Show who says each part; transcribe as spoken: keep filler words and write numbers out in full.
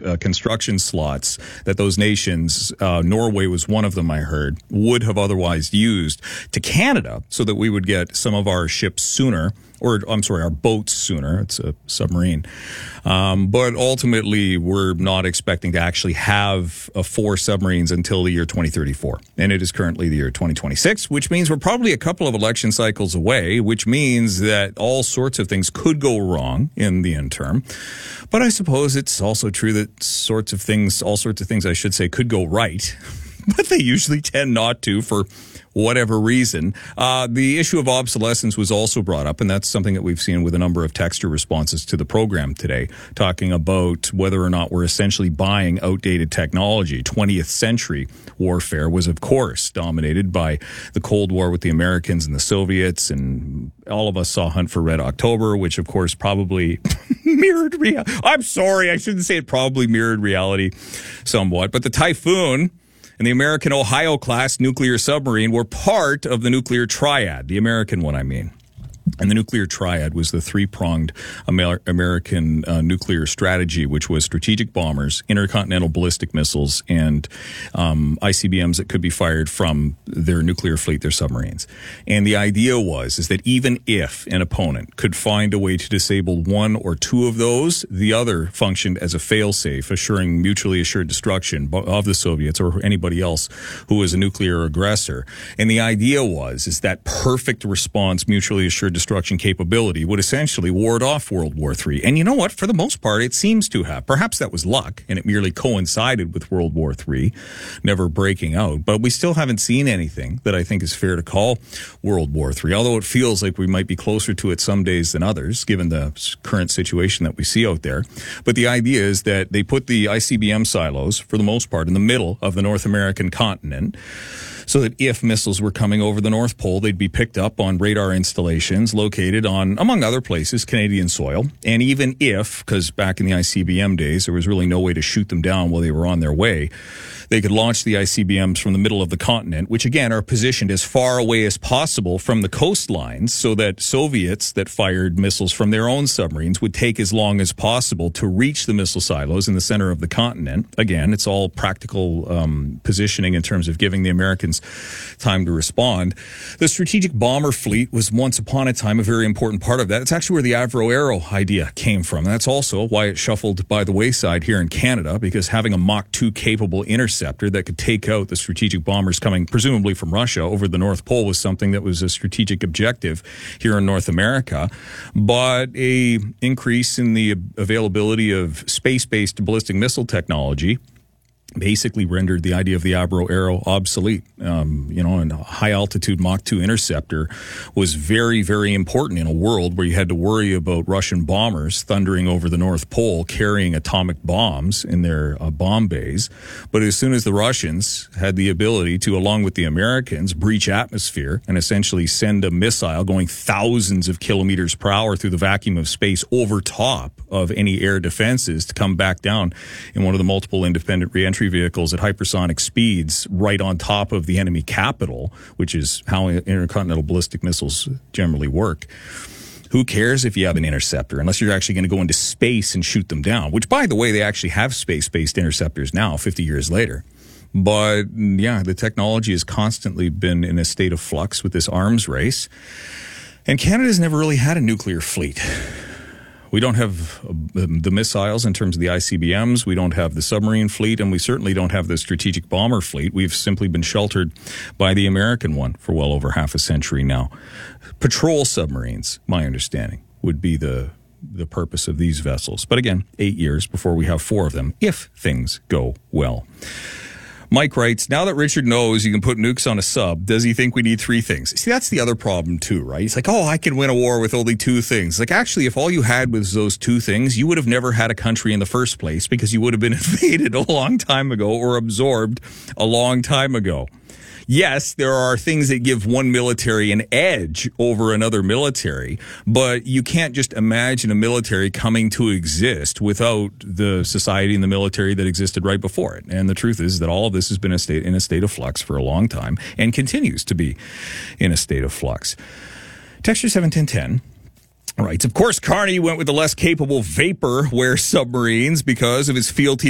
Speaker 1: uh, construction slots that those nations, uh, Norway was one of them, I heard, would have otherwise used to Canada so that we would get some of our ships sooner. Or, I'm sorry, our boats sooner. It's a submarine. Um, but ultimately, we're not expecting to actually have uh, four submarines until the year twenty thirty-four. And it is currently the year twenty twenty-six, which means we're probably a couple of election cycles away, which means that all sorts of things could go wrong in the interim. But I suppose it's also true that sorts of things, all sorts of things, I should say, could go right. But they usually tend not to for whatever reason. Uh, the issue of obsolescence was also brought up, and that's something that we've seen with a number of texter responses to the program today, talking about whether or not we're essentially buying outdated technology. twentieth century warfare was, of course, dominated by the Cold War with the Americans and the Soviets, and all of us saw Hunt for Red October, which, of course, probably mirrored reality. I'm sorry, I shouldn't say it probably mirrored reality somewhat, but the Typhoon and the American Ohio-class nuclear submarine were part of the nuclear triad, the American one, I mean. And the nuclear triad was the three-pronged Amer- American uh, nuclear strategy, which was strategic bombers, intercontinental ballistic missiles, and um, I C B Ms that could be fired from their nuclear fleet, their submarines. And the idea was is that even if an opponent could find a way to disable one or two of those, the other functioned as a fail-safe, assuring mutually assured destruction of the Soviets or anybody else who was a nuclear aggressor. And the idea was is that perfect response, mutually assured destruction capability would essentially ward off World War Three. And you know what? For the most part, it seems to have. Perhaps that was luck, and it merely coincided with World War Three, never breaking out. But we still haven't seen anything that I think is fair to call World War Three, although it feels like we might be closer to it some days than others, given the current situation that we see out there. But the idea is that they put the I C B M silos, for the most part, in the middle of the North American continent, so that if missiles were coming over the North Pole, they'd be picked up on radar installations located on, among other places, Canadian soil. And even if, because back in the I C B M days, there was really no way to shoot them down while they were on their way, they could launch the I C B Ms from the middle of the continent, which again are positioned as far away as possible from the coastlines so that Soviets that fired missiles from their own submarines would take as long as possible to reach the missile silos in the center of the continent. Again, it's all practical um, positioning in terms of giving the Americans time to respond. The strategic bomber fleet was once upon a time a very important part of that. It's actually where the Avro Arrow idea came from. That's also why it shuffled by the wayside here in Canada, because having a Mach two capable interceptor that could take out the strategic bombers coming presumably from Russia over the North Pole was something that was a strategic objective here in North America. But a increase in the availability of space-based ballistic missile technology basically rendered the idea of the Avro Arrow obsolete. Um, you know, and a high-altitude Mach two interceptor was very, very important in a world where you had to worry about Russian bombers thundering over the North Pole carrying atomic bombs in their uh, bomb bays. But as soon as the Russians had the ability to, along with the Americans, breach atmosphere and essentially send a missile going thousands of kilometers per hour through the vacuum of space over top of any air defenses to come back down in one of the multiple independent reentry vehicles at hypersonic speeds right on top of the enemy capital, which is how intercontinental ballistic missiles generally work. Who cares if you have an interceptor, unless you're actually going to go into space and shoot them down, which, by the way, they actually have space-based interceptors now, fifty years later. But, yeah, the technology has constantly been in a state of flux with this arms race. And Canada's never really had a nuclear fleet. We don't have the missiles in terms of the I C B Ms. We don't have the submarine fleet, and we certainly don't have the strategic bomber fleet. We've simply been sheltered by the American one for well over half a century now. Patrol submarines, my understanding, would be the the purpose of these vessels. But again, eight years before we have four of them, if things go well. Mike writes, now that Richard knows you can put nukes on a sub, does he think we need three things? See, that's the other problem too, right? It's like, oh, I can win a war with only two things. Like, actually, if all you had was those two things, you would have never had a country in the first place because you would have been invaded a long time ago or absorbed a long time ago. Yes, there are things that give one military an edge over another military, but you can't just imagine a military coming to exist without the society and the military that existed right before it. And the truth is that all of this has been a state, in a state of flux for a long time and continues to be in a state of flux. Texture seven ten ten. Right. Of course, Carney went with the less capable vaporware submarines because of his fealty